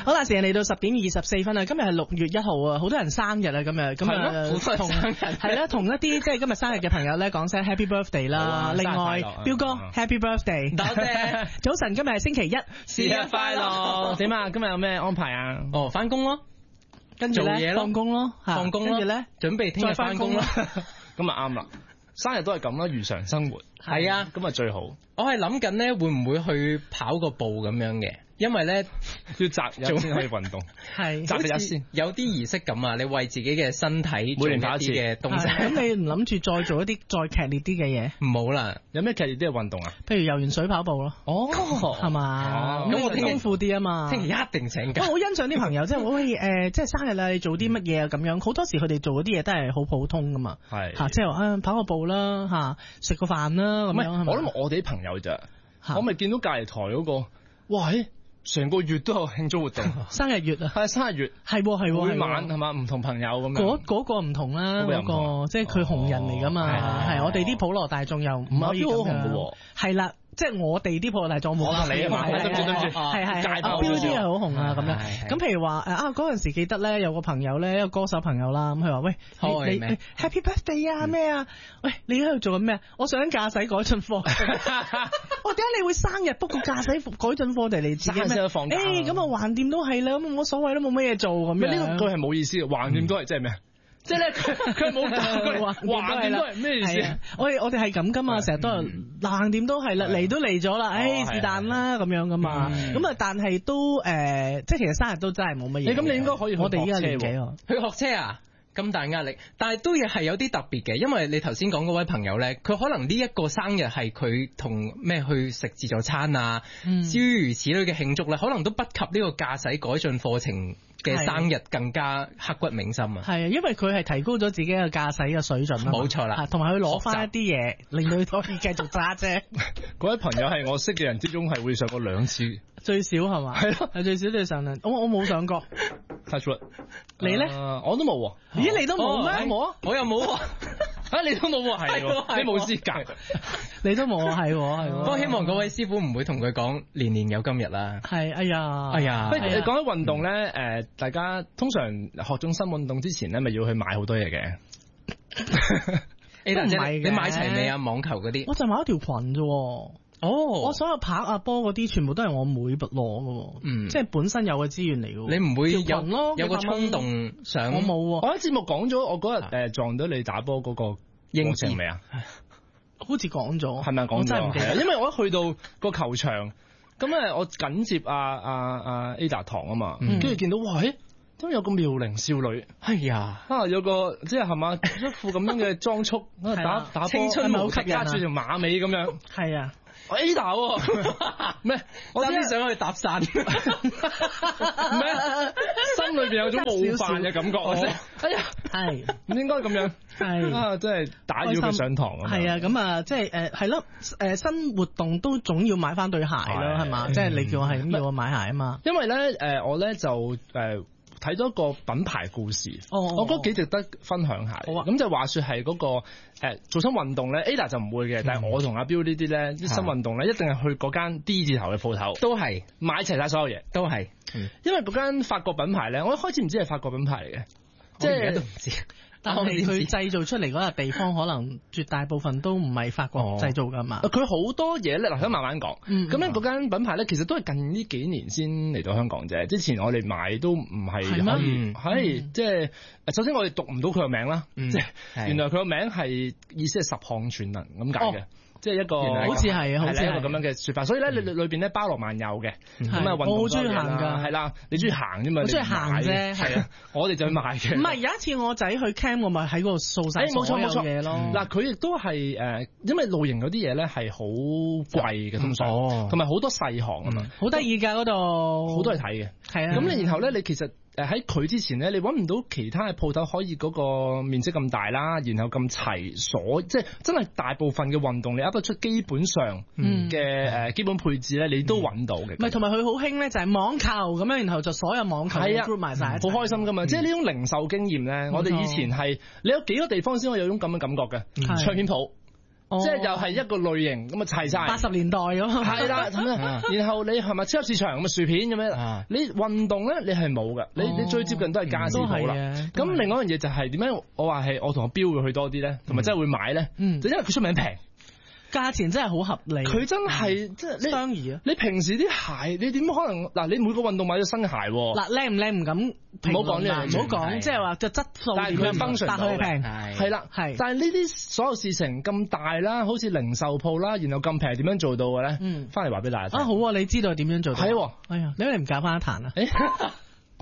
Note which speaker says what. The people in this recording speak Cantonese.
Speaker 1: 好啦，時間嚟到10:24啦，今日係6月1號啊，好多人生日啊，今日咁啊，
Speaker 2: 好多人生日
Speaker 1: 係啦，同一啲即係今日生日嘅朋友咧講聲 Happy Birthday 啦。另外，彪哥 Happy Birthday，
Speaker 2: 多謝。
Speaker 1: 早晨，今日係星期一，
Speaker 2: 生日快樂。
Speaker 3: 點啊？今日有咩安排啊？
Speaker 2: 哦，翻工咯，
Speaker 1: 跟住
Speaker 2: 做嘢咯
Speaker 1: 放工咯，
Speaker 2: 放工咯，
Speaker 1: 跟住咧
Speaker 2: 準備聽日翻工啦。
Speaker 3: 咁啊啱啦，生日都係咁啦，如常生活。
Speaker 2: 係啊，
Speaker 3: 咁啊最好。
Speaker 2: 我係諗緊咧，會唔會去跑個步咁樣嘅？因為咧
Speaker 3: 要擇日先可以運動，
Speaker 1: 係
Speaker 3: 擇日先
Speaker 2: 有啲儀式感啊！你為自己嘅身體
Speaker 3: 每年跑一次
Speaker 2: 嘅東西。
Speaker 1: 咁你唔諗住再做一啲再劇烈啲嘅嘢？
Speaker 2: 唔好啦，
Speaker 3: 有咩劇烈啲嘅運動啊？
Speaker 1: 譬如游完水跑步咯。
Speaker 3: 哦，
Speaker 1: 係嘛？咁我豐富啲啊嘛。
Speaker 2: 聽日一定請假。
Speaker 1: 我好欣賞啲朋友，即係喂即係生日啦，你做啲乜嘢啊？咁樣好多時佢哋做嗰啲嘢都係好普通噶嘛。
Speaker 3: 係
Speaker 1: 嚇，即係話跑個步啦，嚇食個飯啦咁樣。
Speaker 3: 我諗我哋啲朋友咋，我咪見到隔離台嗰個，哇！成個月都有慶祝活動，
Speaker 1: 生日月啊，
Speaker 3: 係生日月，
Speaker 1: 係
Speaker 3: 每晚係嘛，唔同朋友咁樣。
Speaker 1: 嗰個唔同啦，嗰個即係佢紅人嚟噶嘛，係我哋啲普羅大眾又唔可以咁樣。係啦。即係我哋啲普羅大眾冇啦，
Speaker 3: 你啊嘛，對唔住，
Speaker 1: 係阿標啲係好紅啊咁樣。咁譬如話嗰陣時記得咧，有個朋友咧，一個歌手朋友啦，咁佢話喂，你 Happy Birthday 啊咩啊？喂，你喺度做緊咩？我上緊駕駛改進課。我點解你會生日 book 個駕駛改進課嚟自己咩？
Speaker 3: 放假。
Speaker 1: 咁啊橫掂都係啦，咁冇所謂都冇乜嘢做咁樣。
Speaker 3: 呢個句係冇意思嘅，橫掂都係即係咩？即係咧，佢冇講句話，橫掂都係咩意思？
Speaker 1: 我哋係咁噶嘛，成日都係橫掂都係啦，嚟都嚟咗啦，是但啦咁樣噶嘛。咁啊，但係都即係其實生日都真係冇乜嘢。
Speaker 3: 咁你應該可以
Speaker 1: 我哋依家年紀
Speaker 2: 去學車啊？咁大壓力，但係都係有啲特別嘅，因為你頭先講嗰位朋友咧，佢可能呢一個生日係佢同咩去食自助餐啊，諸如此類嘅慶祝咧，可能都不及呢個駕駛改進課程嘅生日更加刻骨銘心啊！
Speaker 1: 係啊，因為佢係提高咗自己嘅駕駛嘅水準啊，
Speaker 2: 冇錯啦，
Speaker 1: 同埋佢攞翻一啲嘢，令到佢可以繼續揸啫。
Speaker 3: 嗰位朋友係我識嘅人之中係會上過2次，
Speaker 1: 最少係嘛？係咯，係最少都要上兩。我冇上過。
Speaker 3: Touch wood，
Speaker 1: 你咧？
Speaker 3: 我都冇喎。
Speaker 1: 咦，你都冇咩？
Speaker 2: 冇啊，我又冇喎。
Speaker 3: 你都冇喎，係你冇資格。
Speaker 1: 你都冇啊，係喎。
Speaker 2: 不過希望嗰位師傅唔會同佢講年年有今日啦。
Speaker 1: 係，哎呀。
Speaker 3: 不如你講起運動咧，大家通常學種新運動之前咧，咪要去買好多嘢嘅。
Speaker 2: 你買齊未啊？網球嗰啲？
Speaker 1: 我就買咗條裙啫。我所有拍啊波嗰啲全部都係我妹攞嘅，即係本身有嘅資源嚟嘅。
Speaker 2: 你唔會
Speaker 1: 有
Speaker 2: 個衝動想？
Speaker 1: 我冇。
Speaker 3: 我喺節目講咗，我嗰日撞到你打波嗰個過程未啊？
Speaker 1: 好似講咗，
Speaker 3: 係咪講咗？我真係唔記得，因為我一去到個球場，咁我緊接阿 Ada 堂啊嘛，跟住見到哇，都有個妙齡少女，
Speaker 2: 係呀，
Speaker 3: 有個即係嘛一副咁樣嘅裝束，打
Speaker 1: 青春好吸引啊，
Speaker 3: 揸住條馬尾咁樣，
Speaker 1: 係啊。
Speaker 3: Ada 咩？
Speaker 2: 我真係想去搭訕
Speaker 3: 咩？心裏邊有種冒犯嘅感覺哎呀，係唔應該咁樣，係真係打擾佢上堂啊！
Speaker 1: 係啊，咁啊，即係係咯，新活動都總要買翻對鞋咯，係嘛？即係你叫我係咁要我買鞋啊嘛。
Speaker 3: 因為咧我咧就睇咗一個品牌故事，我覺得幾值得分享下。咁就話說係嗰個做新運動咧 ，Ada 就唔會嘅，但係我同阿彪呢啲咧啲新運動咧，一定係去嗰間 D 字頭嘅鋪頭，
Speaker 2: 都係
Speaker 3: 買齊晒所有嘢，
Speaker 2: 都係。
Speaker 3: 因為嗰間法國品牌咧，我一開始唔知係法國品牌嚟嘅，
Speaker 2: 即係而家都唔知。
Speaker 1: 但係佢製造出嚟嗰個地方，可能絕大部分都唔係法國製造噶嘛。
Speaker 3: 佢好多嘢咧，想慢慢講。咁咧嗰間品牌咧，其實都係近呢幾年先嚟到香港啫。之前我哋買都唔係可以，係即係首先我哋讀唔到佢個名啦。即係原來佢個名係意思係10項全能咁解嘅。即係一個
Speaker 1: 好似係好似
Speaker 3: 一個咁樣嘅説法，所以咧裏邊咧包羅萬有嘅，咁啊運動
Speaker 1: 我好中意行㗎，
Speaker 3: 係啦，你中意行啫嘛，
Speaker 1: 我中意行啫，
Speaker 3: 係啊，我哋就去買嘅。
Speaker 1: 唔係有一次我仔去 camp，我咪喺嗰度掃晒所有嘢咯。
Speaker 3: 嗱，佢亦都係因為露營嗰啲嘢咧係好貴嘅通常，同埋好多細項啊嘛，
Speaker 1: 好得意㗎嗰度，
Speaker 3: 好多人睇嘅，係啊。咁你然後咧，你其實喺佢之前咧，你揾唔到其他嘅鋪頭可以嗰個面積咁大啦，然後咁齊所，即係真係大部分嘅運動你噏得出基本上嘅基本配置咧，你都揾到嘅。
Speaker 1: 唔係，同埋佢好興咧，就係網球咁樣，然後就所有網球 group 埋晒，好
Speaker 3: 開心噶嘛！即係呢種零售經驗咧，我哋以前係你有幾個地方先可以有種咁嘅感覺嘅，唱片鋪。 即係又係一個類型咁啊齊晒。
Speaker 1: 80年代咁。
Speaker 3: 係啦，咁啊，然後你係咪超級市場咁嘅薯片咁樣？你運動咧，你係冇㗎，你最接近都係家私鋪啦。咁另外一樣嘢就係點解我話係我同阿標會去多啲咧，同埋真係會買咧？就因為佢出名平。
Speaker 1: 價錢真係好合理，
Speaker 3: 佢真係即係
Speaker 1: 相宜啊！
Speaker 3: 你平時啲鞋，你點可能嗱？你每個運動買咗新鞋，
Speaker 1: 嗱靚唔靚唔敢評論啦，唔好講，即係話就質素點樣，但佢平
Speaker 3: 係啦，係。但係呢啲所有事情咁大啦，好似零售鋪啦，然後咁平，點樣做到嘅咧？翻嚟話俾大家聽。
Speaker 1: 好啊，你知道點樣做到？
Speaker 3: 係，
Speaker 1: 哎呀，你唔搞翻一壇啊？